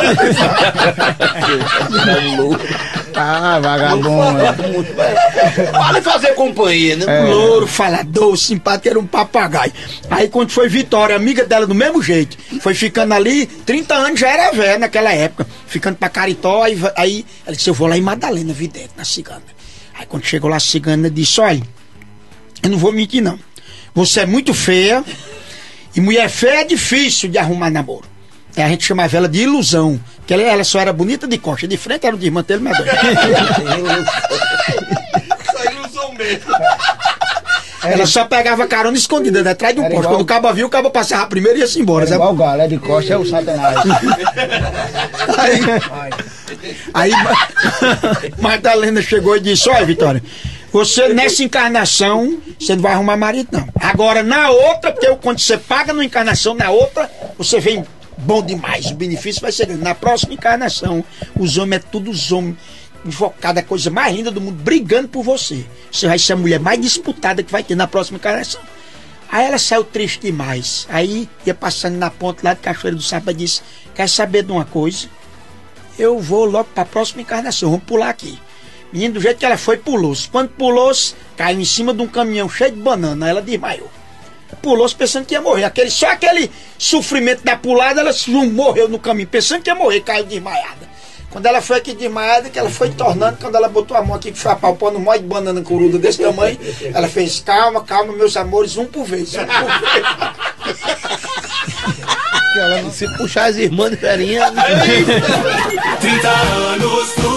Ah, vagabundo. Vale fazer companhia, né? Louro, falador, simpático, era um papagaio. Aí quando foi Vitória, amiga dela do mesmo jeito, foi ficando ali, 30 anos já era velha naquela época, ficando pra Caritó, aí ela disse, eu vou lá em Madalena, Videte, na cigana. Aí quando chegou lá a cigana, disse, olha, eu não vou mentir não, você é muito feia, e mulher feia é difícil de arrumar namoro. A gente chamava ela de ilusão, que ela só era bonita de costa, de frente era o desmantelho medonho. Isso aí ilusão mesmo. Ela só pegava carona escondida, né, atrás de um poste. Quando o cabo viu, o cabo passava primeiro e ia-se embora. Igual o galo, é de costa, é o satanás. Aí Madalena chegou e disse, olha, Vitória, você nessa encarnação, você não vai arrumar marido, não. Agora, na outra, porque quando você paga numa encarnação, na outra, você vem bom demais, o benefício vai ser grande. Na próxima encarnação, os homens é tudo os homens invocados, a coisa mais linda do mundo, brigando por você. Você vai ser a mulher mais disputada que vai ter na próxima encarnação. Aí ela saiu triste demais. Aí ia passando na ponte lá de Cachoeira do Sapa e disse, quer saber de uma coisa? Eu vou logo para a próxima encarnação, vamos pular aqui. Menino, do jeito que ela foi, pulou-se. Quando pulou-se, caiu em cima de um caminhão cheio de banana, ela desmaiou. Pulou-se pensando que ia morrer. Só aquele sofrimento da pulada, ela morreu no caminho, pensando que ia morrer, caiu desmaiada. Quando ela foi aqui desmaiada, que ela foi tornando, quando ela botou a mão aqui, que foi apalpar no mó de banana coruda desse tamanho, ela fez, calma, calma, meus amores, um por vez. Se puxar as irmãs de ferinha... 30 anos